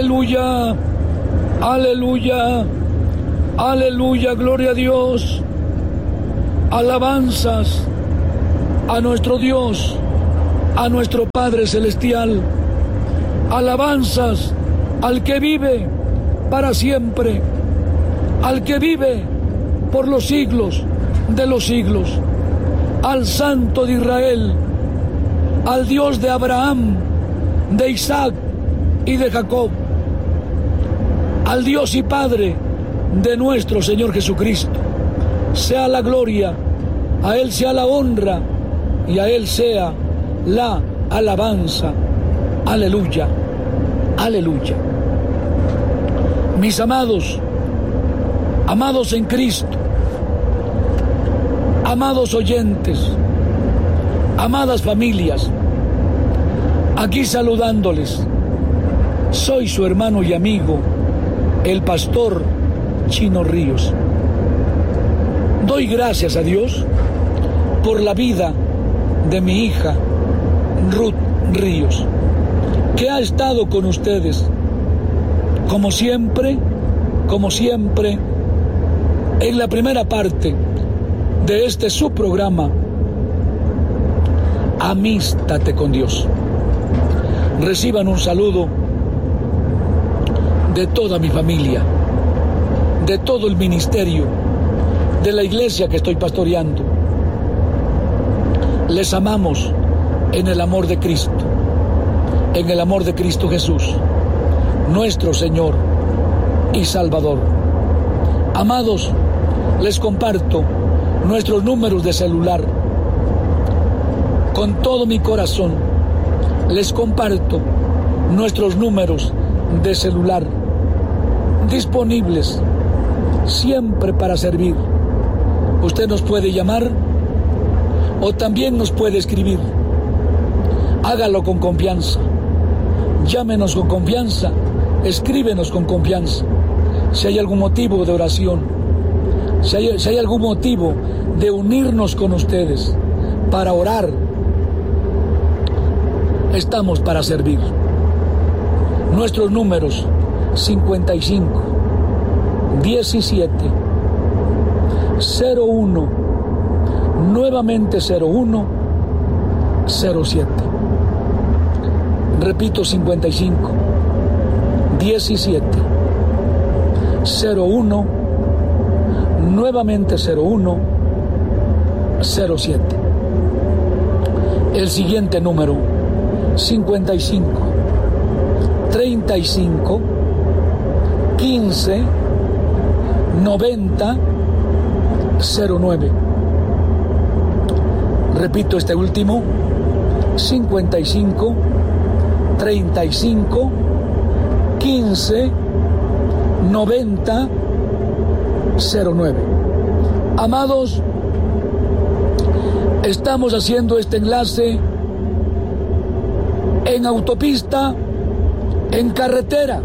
Aleluya, aleluya, aleluya, gloria a Dios. Alabanzas a nuestro Dios, a nuestro Padre Celestial. Alabanzas al que vive para siempre, al que vive por los siglos de los siglos, al Santo de Israel, al Dios de Abraham, de Isaac y de Jacob, al Dios y Padre de nuestro Señor Jesucristo. Sea la gloria, a Él sea la honra y a Él sea la alabanza. Aleluya, aleluya. Mis amados, amados en Cristo, amados oyentes, amadas familias, aquí saludándoles, soy su hermano y amigo, el pastor Chino Ríos. Doy gracias a Dios por la vida de mi hija Ruth Ríos, que ha estado con ustedes, como siempre, en la primera parte de este su programa, Amístate con Dios. Reciban un saludo de toda mi familia, de todo el ministerio, de la iglesia que estoy pastoreando. Les amamos en el amor de Cristo, en el amor de Cristo Jesús, nuestro Señor y Salvador. Amados, les comparto nuestros números de celular. Con todo mi corazón, les comparto nuestros números de celular, disponibles siempre para servir. Usted nos puede llamar o también nos puede escribir. Hágalo con confianza. Llámenos con confianza, escríbenos con confianza. Si hay algún motivo de oración, si hay algún motivo de unirnos con ustedes para orar, estamos para servir. Nuestros números: 55 17 01, nuevamente 01 07. Repito: 55 17 01, nuevamente 01 07. El siguiente número: 55 35 15 90 09. Repito este último: 55 35 15 90 09. Amados, estamos haciendo este enlace en autopista, en carretera.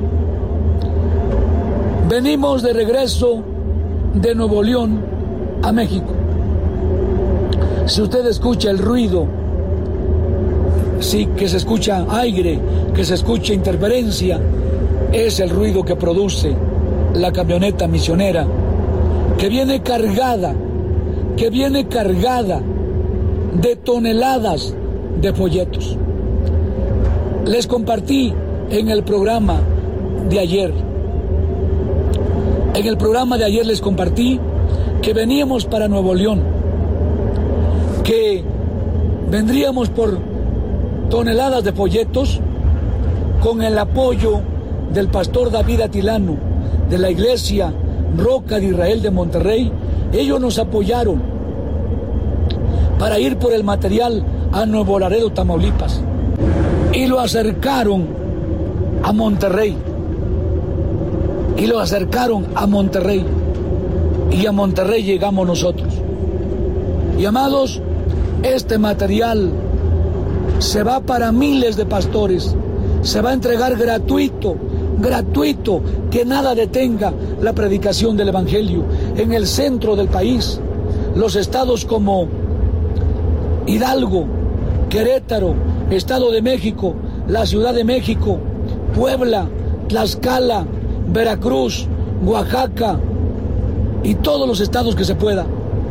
Venimos de regreso de Nuevo León a México. Si usted escucha el ruido, sí, que se escucha aire, que se escucha interferencia, es el ruido que produce la camioneta misionera, que viene cargada de toneladas de folletos. Les compartí en el programa de ayer. En el programa de ayer les compartí que veníamos para Nuevo León, que vendríamos por toneladas de folletos con el apoyo del pastor David Atilano de la iglesia Roca de Israel de Monterrey. Ellos nos apoyaron para ir por el material a Nuevo Laredo, Tamaulipas, y lo acercaron a Monterrey. Y a Monterrey llegamos nosotros. Y amados, este material se va para miles de pastores, se va a entregar gratuito, que nada detenga la predicación del Evangelio en el centro del país. Los estados como Hidalgo, Querétaro, Estado de México, la Ciudad de México, Puebla, Tlaxcala, Veracruz, Oaxaca y todos los estados que se pueda.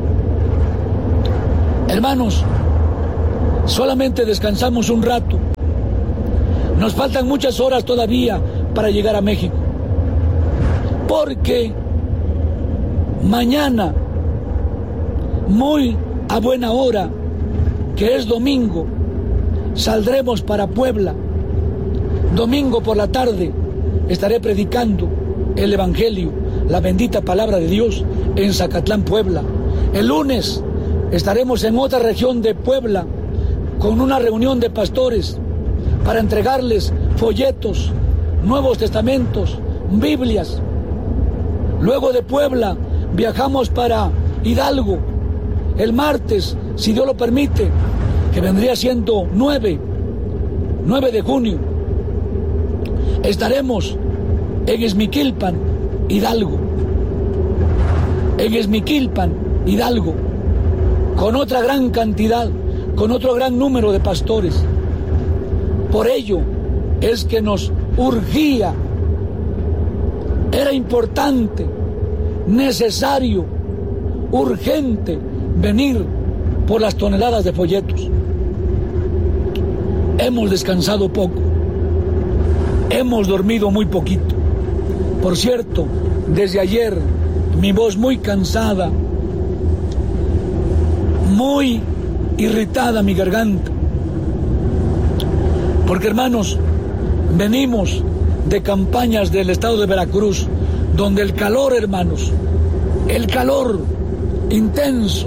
Hermanos, solamente descansamos un rato. Nos faltan muchas horas todavía para llegar a México. Porque mañana, muy a buena hora, que es domingo, saldremos para Puebla. Domingo por la tarde estaré predicando el Evangelio, la bendita palabra de Dios en Zacatlán, Puebla. El lunes estaremos en otra región de Puebla con una reunión de pastores para entregarles folletos, Nuevos Testamentos, Biblias. Luego de Puebla viajamos para Hidalgo. El martes, si Dios lo permite, que vendría siendo 9 de junio, estaremos en Ixmiquilpan, Hidalgo. En Ixmiquilpan, Hidalgo, con otra gran cantidad, con otro gran número de pastores. Por ello es que nos urgía, era importante, necesario, urgente venir por las toneladas de folletos. Hemos descansado poco, hemos dormido muy poquito. Por cierto, desde ayer mi voz muy cansada, muy irritada mi garganta. Porque hermanos, venimos de campañas del estado de Veracruz, donde el calor, hermanos, el calor intenso,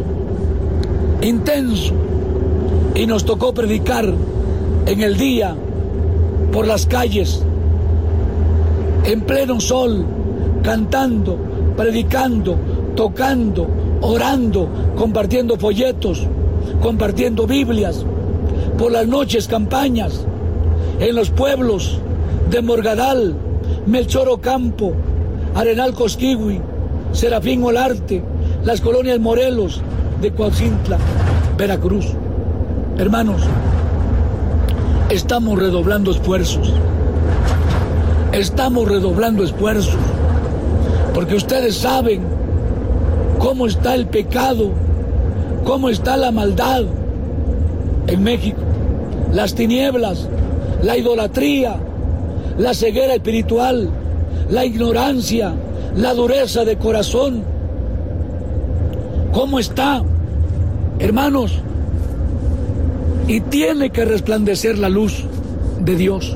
y nos tocó predicar en el día por las calles, en pleno sol, cantando, predicando, tocando, orando, compartiendo folletos, compartiendo Biblias. Por las noches campañas en los pueblos de Morgadal, Melchor Ocampo, Arenal Cosquigui, Serafín Olarte, las colonias Morelos de Coatzintla, Veracruz. Hermanos, estamos redoblando esfuerzos. Estamos redoblando esfuerzos. Porque ustedes saben cómo está el pecado, cómo está la maldad en México. Las tinieblas, la idolatría, la ceguera espiritual, la ignorancia, la dureza de corazón. ¿Cómo está, hermanos? Y tiene que resplandecer la luz de Dios.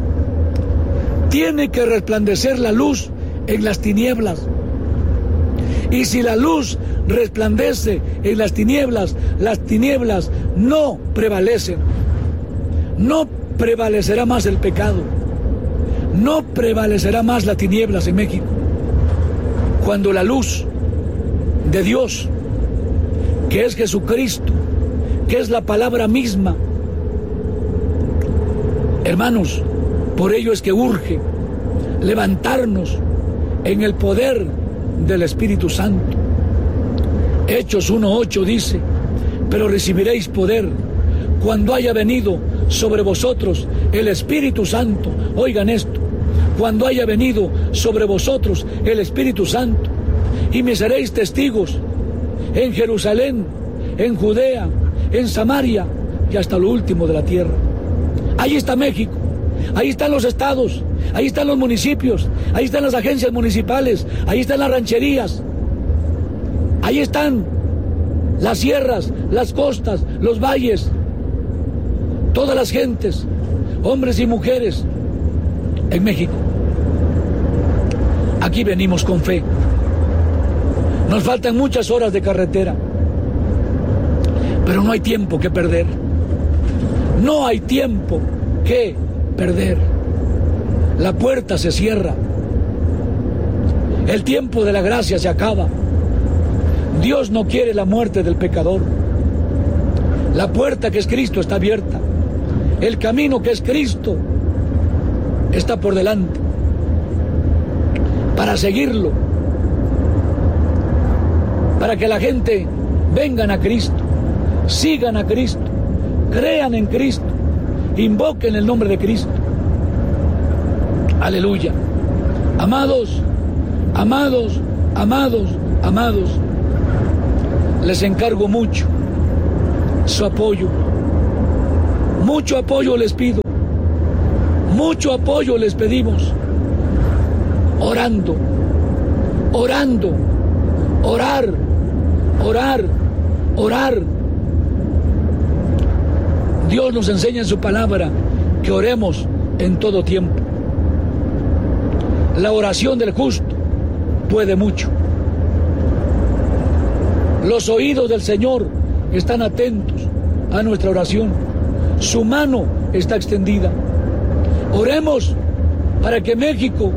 Tiene que resplandecer la luz en las tinieblas. Y si la luz resplandece en las tinieblas no prevalecen. No prevalecerá más el pecado. No prevalecerá más las tinieblas en México. Cuando la luz de Dios, que es Jesucristo, que es la palabra misma, hermanos, por ello es que urge levantarnos en el poder del Espíritu Santo. Hechos 1:8 dice: pero recibiréis poder cuando haya venido sobre vosotros el Espíritu Santo. Oigan esto: cuando haya venido sobre vosotros el Espíritu Santo, y me seréis testigos en Jerusalén, en Judea, en Samaria y hasta lo último de la tierra. Ahí está México, ahí están los estados, ahí están los municipios, ahí están las agencias municipales, ahí están las rancherías, ahí están las sierras, las costas, los valles, todas las gentes, hombres y mujeres en México. Aquí venimos con fe. Nos faltan muchas horas de carretera, pero no hay tiempo que perder. No hay tiempo que perder. La puerta se cierra. El tiempo de la gracia se acaba. Dios no quiere la muerte del pecador. La puerta que es Cristo está abierta. El camino que es Cristo está por delante. Para seguirlo, para que la gente vengan a Cristo, sigan a Cristo, crean en Cristo, invoquen el nombre de Cristo. Aleluya. Amados, amados, amados, amados, les encargo mucho su apoyo. Mucho apoyo les pido. Mucho apoyo les pedimos. Orando, orando, orar, orar, orar. Dios nos enseña en su palabra que oremos en todo tiempo. La oración del justo puede mucho. Los oídos del Señor están atentos a nuestra oración. Su mano está extendida. Oremos para que México,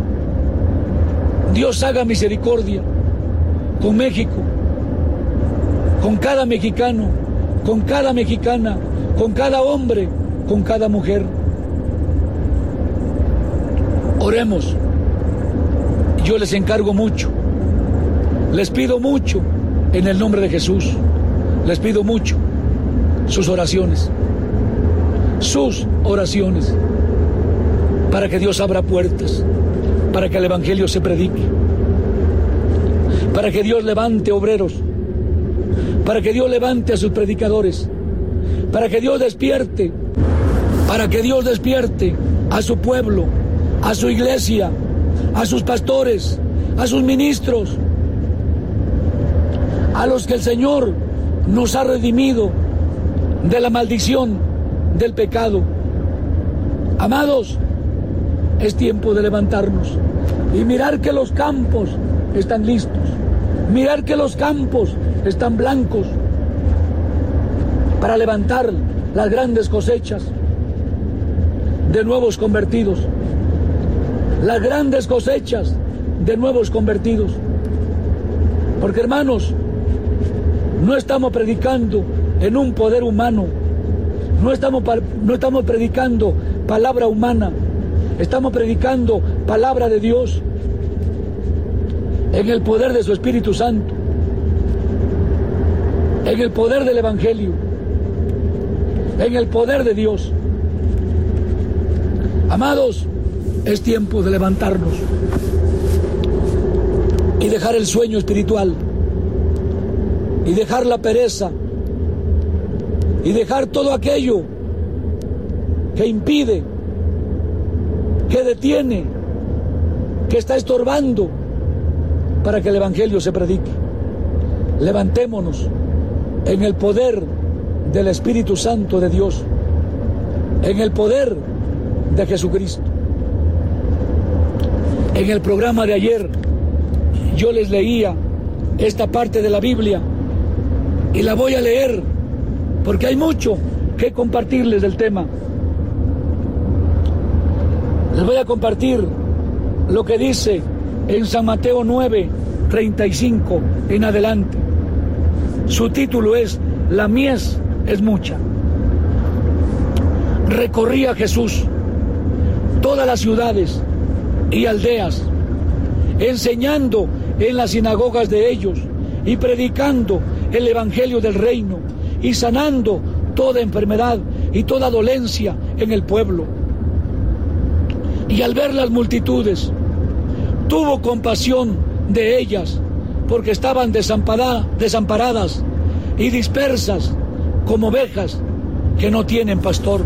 Dios haga misericordia con México, con cada mexicano, con cada mexicana, con cada hombre, con cada mujer. Oremos. Yo les encargo mucho, les pido mucho en el nombre de Jesús, les pido mucho sus oraciones, para que Dios abra puertas, para que el Evangelio se predique, para que Dios levante obreros, para que Dios levante a sus predicadores, para que Dios despierte a su pueblo, a su iglesia, a sus pastores, a sus ministros, a los que el Señor nos ha redimido de la maldición del pecado. Amados, es tiempo de levantarnos y mirar que los campos están listos, mirar que los campos están blancos para levantar las grandes cosechas de nuevos convertidos, las grandes cosechas de nuevos convertidos. Porque, hermanos, no estamos predicando en un poder humano, no estamos predicando palabra humana, estamos predicando palabra de Dios en el poder de su Espíritu Santo, en el poder del Evangelio, en el poder de Dios. Amados, es tiempo de levantarnos y dejar el sueño espiritual y dejar la pereza y dejar todo aquello que impide, que detiene, que está estorbando para que el Evangelio se predique. Levantémonos en el poder del Espíritu Santo de Dios, en el poder de Jesucristo. En el programa de ayer yo les leía esta parte de la Biblia y la voy a leer porque hay mucho que compartirles del tema. Les voy a compartir lo que dice en San Mateo 9:35 en adelante. Su título es La mies es mucha. Recorría Jesús todas las ciudades y aldeas, enseñando en las sinagogas de ellos y predicando el evangelio del reino y sanando toda enfermedad y toda dolencia en el pueblo. Y al ver las multitudes, tuvo compasión de ellas, porque estaban desamparadas y dispersas como ovejas que no tienen pastor.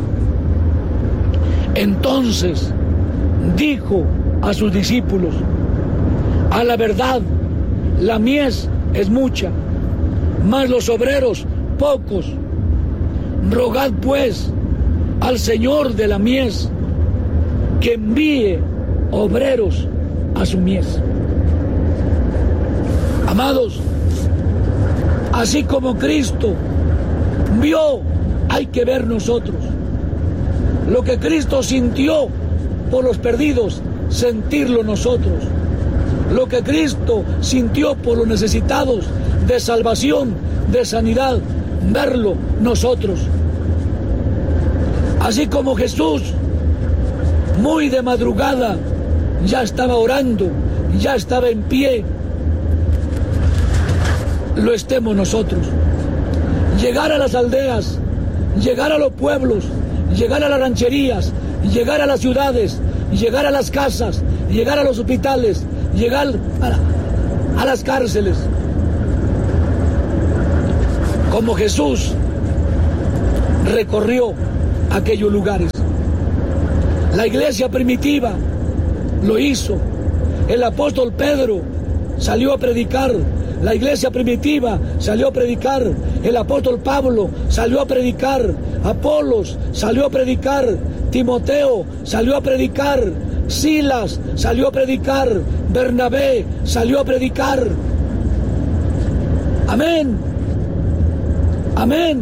Entonces dijo a sus discípulos: a la verdad, la mies es mucha, mas los obreros pocos. Rogad pues al Señor de la mies que envíe obreros a su mies. Amados, así como Cristo vio, hay que ver nosotros. Lo que Cristo sintió por los perdidos, sentirlo nosotros. Lo que Cristo sintió por los necesitados de salvación, de sanidad, verlo nosotros. Así como Jesús, muy de madrugada, ya estaba orando, ya estaba en pie, lo estemos nosotros. Llegar a las aldeas, llegar a los pueblos, llegar a las rancherías, llegar a las ciudades, llegar a las casas, llegar a los hospitales, llegar a las cárceles. Como Jesús recorrió aquellos lugares. La iglesia primitiva lo hizo. El apóstol Pedro salió a predicar. La iglesia primitiva salió a predicar. El apóstol Pablo salió a predicar. Apolos salió a predicar. Timoteo salió a predicar. Silas salió a predicar. Bernabé salió a predicar. Amén. Amén.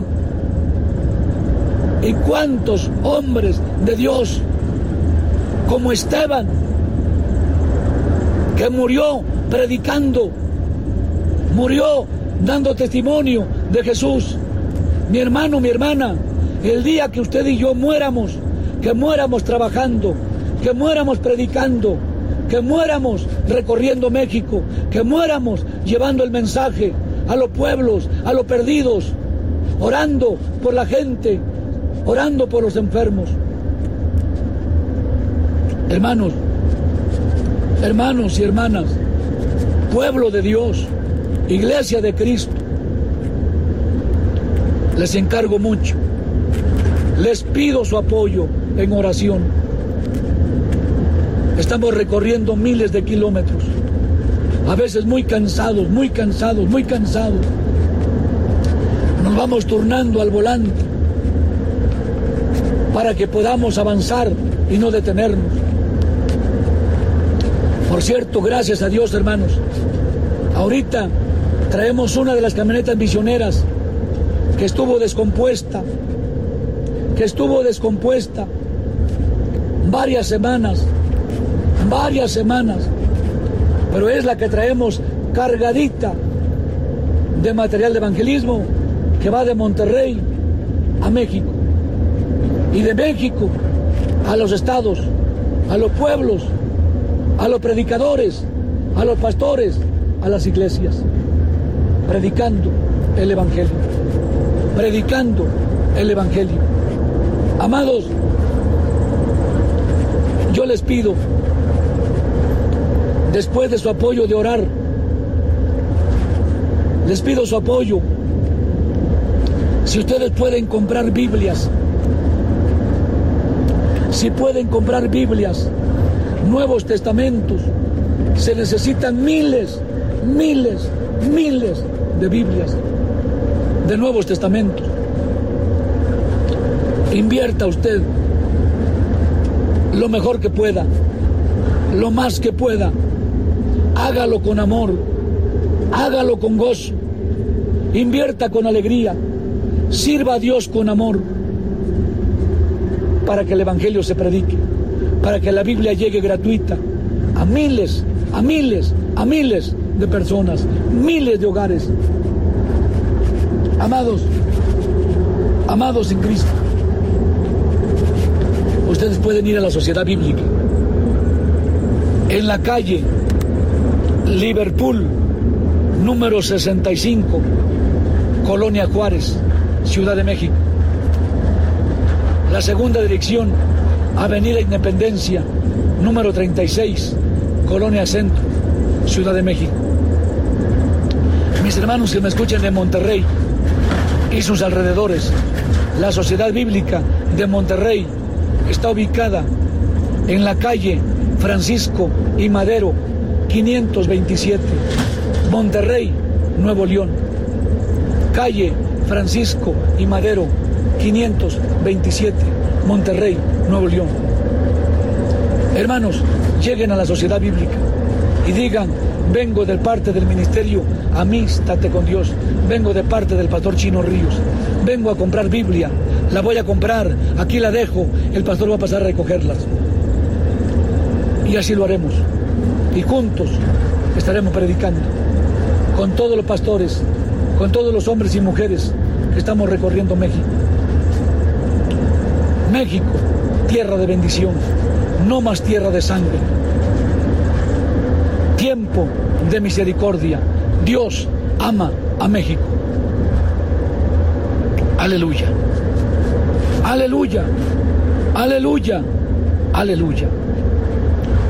¿Y cuántos hombres de Dios como Esteban, que murió predicando, murió dando testimonio de Jesús? Mi hermano, mi hermana, el día que usted y yo muéramos, que muéramos trabajando, que muéramos predicando, que muéramos recorriendo México, que muéramos llevando el mensaje a los pueblos, a los perdidos, orando por la gente, orando por los enfermos. Hermanos, hermanos y hermanas, pueblo de Dios, iglesia de Cristo, les encargo mucho, les pido su apoyo en oración. Estamos recorriendo miles de kilómetros, a veces muy cansados, muy cansados, muy cansados. Nos vamos turnando al volante para que podamos avanzar y no detenernos. Por cierto, gracias a Dios, hermanos, ahorita traemos una de las camionetas misioneras que estuvo descompuesta varias semanas, pero es la que traemos cargadita de material de evangelismo que va de Monterrey a México, y de México a los estados, a los pueblos, a los predicadores, a los pastores, a las iglesias, predicando el evangelio, predicando el evangelio. Amados, yo les pido, después de su apoyo de orar, les pido su apoyo. Si ustedes pueden comprar Biblias, si pueden comprar Biblias, Nuevos Testamentos, se necesitan miles de Biblias, de Nuevos Testamentos. Invierta usted lo mejor que pueda, lo más que pueda. Hágalo con amor, hágalo con gozo, invierta con alegría, sirva a Dios con amor, para que el evangelio se predique, para que la Biblia llegue gratuita a miles de personas, miles de hogares. Amados en Cristo, ustedes pueden ir a la Sociedad Bíblica en la calle Liverpool, número 65, Colonia Juárez, Ciudad de México. La segunda dirección, Avenida Independencia, número 36, Colonia Centro, Ciudad de México. Mis hermanos que me escuchan de Monterrey y sus alrededores, la Sociedad Bíblica de Monterrey está ubicada en la calle Francisco y Madero, 527, Monterrey, Nuevo León. Calle Francisco y Madero, 527, Monterrey, Nuevo León. Hermanos, lleguen a la Sociedad Bíblica y digan: vengo de parte del ministerio Amístate con Dios, vengo de parte del pastor Chino Ríos, vengo a comprar Biblia, la voy a comprar, aquí la dejo, el pastor va a pasar a recogerlas. Y así lo haremos, y juntos estaremos predicando con todos los pastores, con todos los hombres y mujeres que estamos recorriendo México. México, tierra de bendición, no más tierra de sangre. Tiempo de misericordia. Dios ama a México. Aleluya. Aleluya. Aleluya. Aleluya.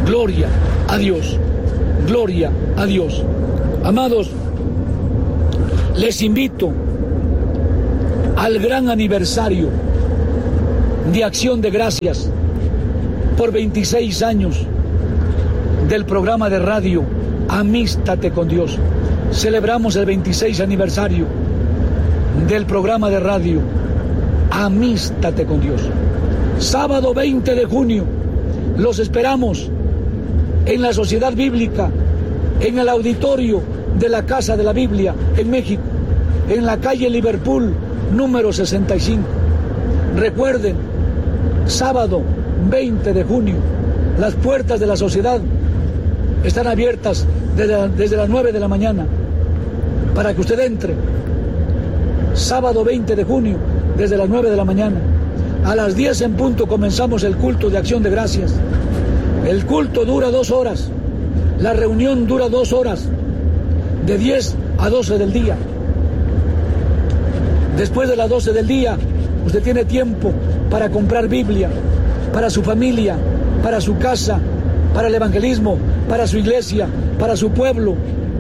Gloria a Dios. Gloria a Dios. Amados, les invito al gran aniversario de Acción de Gracias por 26 años del programa de radio Amístate con Dios. Celebramos el 26 aniversario del programa de radio Amístate con Dios. Sábado 20 de junio, los esperamos en la Sociedad Bíblica, en el auditorio de la Casa de la Biblia en México, en la calle Liverpool, número 65. Recuerden, sábado 20 de junio, las puertas de la sociedad están abiertas desde las 9 de la mañana para que usted entre. Sábado 20 de junio, desde las 9 de la mañana. A las 10 en punto comenzamos el culto de Acción de Gracias. El culto dura 2 horas. La reunión dura 2 horas, de 10 a 12 del día. Después de las 12 del día, usted tiene tiempo para comprar Biblia, para su familia, para su casa, para el evangelismo, para su iglesia, para su pueblo.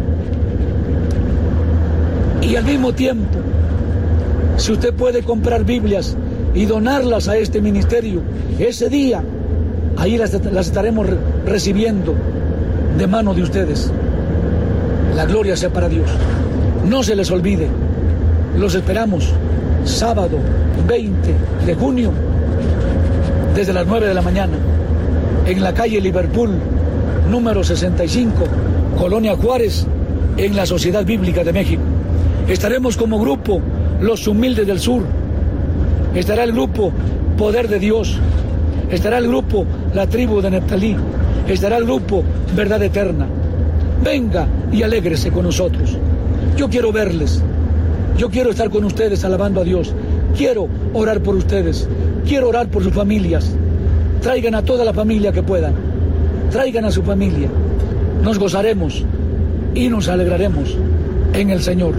Y al mismo tiempo, si usted puede comprar Biblias y donarlas a este ministerio, ese día, ahí las estaremos recibiendo de mano de ustedes. La gloria sea para Dios. No se les olvide, los esperamos sábado 20 de junio desde las 9 de la mañana en la calle Liverpool número 65, Colonia Juárez, en la Sociedad Bíblica de México. Estaremos como grupo Los Humildes del Sur, estará el grupo Poder de Dios, estará el grupo La Tribu de Neftalí, estará el grupo Verdad Eterna. Venga y alégrese con nosotros. Yo quiero verles, yo quiero estar con ustedes alabando a Dios, quiero orar por ustedes, quiero orar por sus familias. Traigan a toda la familia que puedan, traigan a su familia, nos gozaremos y nos alegraremos en el Señor.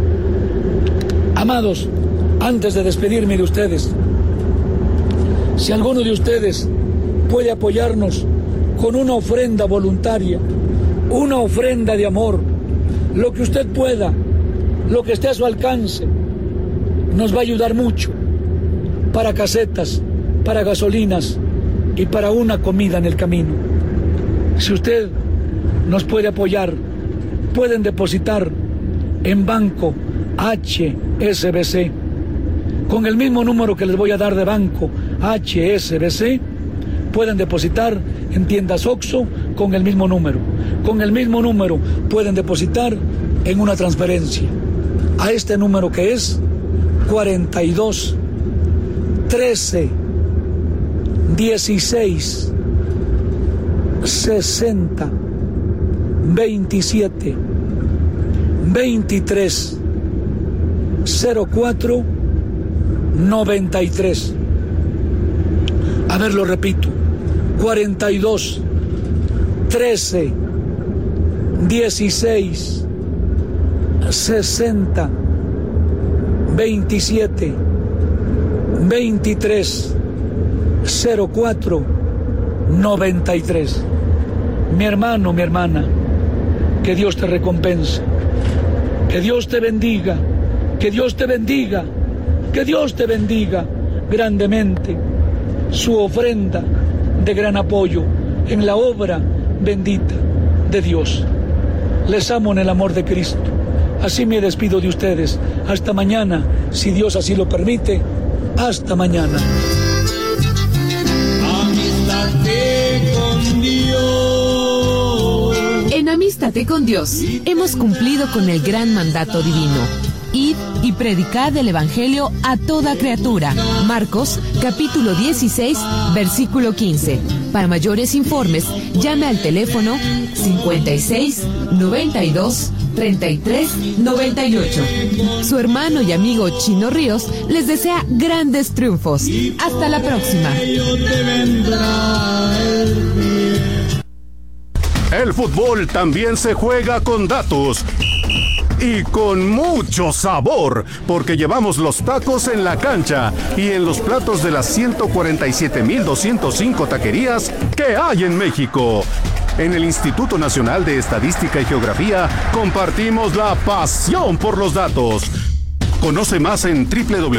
Amados, antes de despedirme de ustedes, si alguno de ustedes puede apoyarnos con una ofrenda voluntaria, una ofrenda de amor, lo que usted pueda, lo que esté a su alcance, nos va a ayudar mucho para casetas, para gasolinas y para una comida en el camino. Si usted nos puede apoyar, pueden depositar en banco HSBC, con el mismo número que les voy a dar de banco HSBC, pueden depositar en tiendas OXXO con el mismo número. Con el mismo número pueden depositar en una transferencia a este número que es 42 13 16 60 27 23 04 93. A ver, lo repito: 42 13 16 60 27 23 04 93. Mi hermano, mi hermana, que Dios te recompense, que Dios te bendiga, que Dios te bendiga, que Dios te bendiga grandemente. Su ofrenda de gran apoyo en la obra bendita de Dios. Les amo en el amor de Cristo. Así me despido de ustedes. Hasta mañana, si Dios así lo permite. Hasta mañana. Amístate con Dios. En Amístate con Dios hemos cumplido con el gran mandato divino. Id y predicad el Evangelio a toda criatura. Marcos, capítulo 16, versículo 15. Para mayores informes, llame al teléfono 56 92 33 98. Su hermano y amigo Chino Ríos les desea grandes triunfos. Hasta la próxima. El fútbol también se juega con datos. y con mucho sabor, porque llevamos los tacos en la cancha y en los platos de las 147,205 taquerías que hay en México. En el Instituto Nacional de Estadística y Geografía compartimos la pasión por los datos. Conoce más en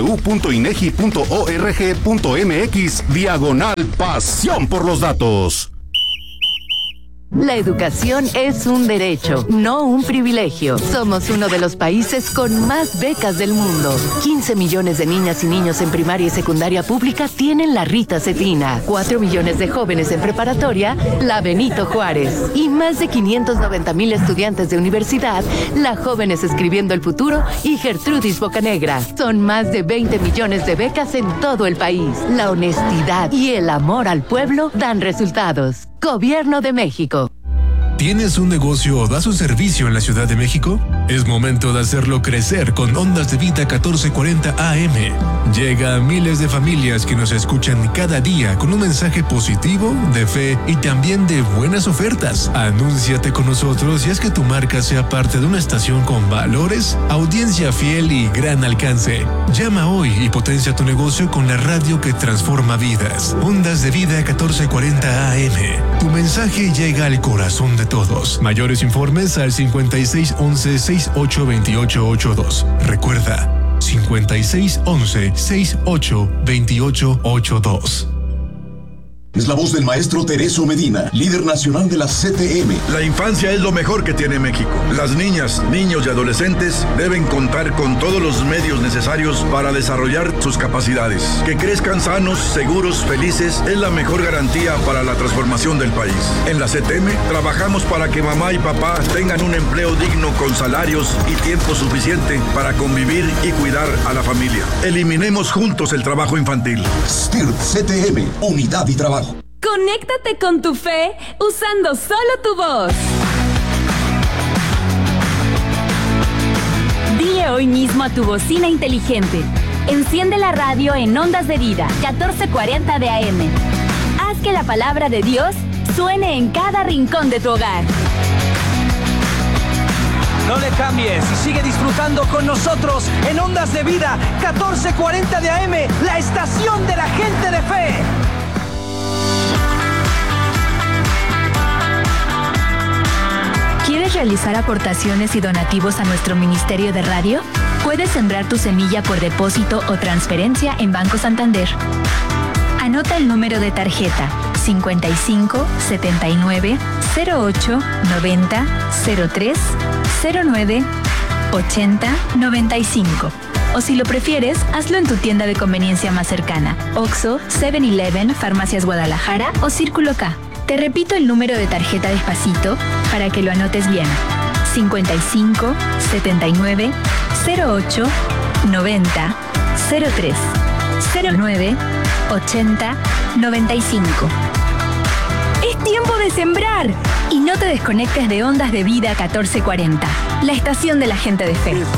www.inegi.org.mx/pasión por los datos. La educación es un derecho, no un privilegio. Somos uno de los países con más becas del mundo. 15 millones de niñas y niños en primaria y secundaria pública tienen la Rita Cetina. 4 millones de jóvenes en preparatoria, la Benito Juárez. Y más de 590,000 estudiantes de universidad, la Jóvenes Escribiendo el Futuro y Gertrudis Bocanegra. Son más de 20 millones de becas en todo el país. La honestidad y el amor al pueblo dan resultados. Gobierno de México. ¿Tienes un negocio o das un servicio en la Ciudad de México? Es momento de hacerlo crecer con Ondas de Vida 1440 AM. Llega a miles de familias que nos escuchan cada día con un mensaje positivo, de fe y también de buenas ofertas. Anúnciate con nosotros y haz que tu marca sea parte de una estación con valores, audiencia fiel y gran alcance. Llama hoy y potencia tu negocio con la radio que transforma vidas. Ondas de Vida 1440 AM. Tu mensaje llega al corazón de todos. Mayores informes al 5611-682882. Recuerda, 5611-682882. Es la voz del maestro Tereso Medina, líder nacional de la CTM. La infancia es lo mejor que tiene México. Las niñas, niños y adolescentes deben contar con todos los medios necesarios para desarrollar sus capacidades. Que crezcan sanos, seguros, felices es la mejor garantía para la transformación del país. En la CTM trabajamos para que mamá y papá tengan un empleo digno con salarios y tiempo suficiente para convivir y cuidar a la familia. Eliminemos juntos el trabajo infantil. STIRT CTM, unidad y trabajo. Conéctate con tu fe usando solo tu voz. Dile hoy mismo a tu bocina inteligente: enciende la radio en Ondas de Vida 1440 de AM. Haz que la palabra de Dios suene en cada rincón de tu hogar. No le cambies y sigue disfrutando con nosotros en Ondas de Vida 1440 de AM, la estación de la gente de fe. ¿Quieres realizar aportaciones y donativos a nuestro Ministerio de Radio? Puedes sembrar tu semilla por depósito o transferencia en Banco Santander. Anota el número de tarjeta 55 79 08 90 03 09 80 95. O si lo prefieres, hazlo en tu tienda de conveniencia más cercana: Oxxo, 7-Eleven, Farmacias Guadalajara o Círculo K. Te repito el número de tarjeta despacito para que lo anotes bien: 55 79 08 90 03 09 80 95. ¡Es tiempo de sembrar! Y no te desconectes de Ondas de Vida 1440, la estación de la gente de fe.